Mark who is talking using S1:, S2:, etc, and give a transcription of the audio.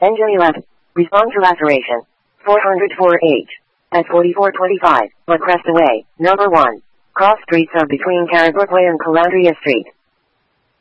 S1: Engine 11. Respond to laceration. 404H. At 4425, on Crestaway, number 1. Cross streets are between Carrabrook Way and Calandria Street.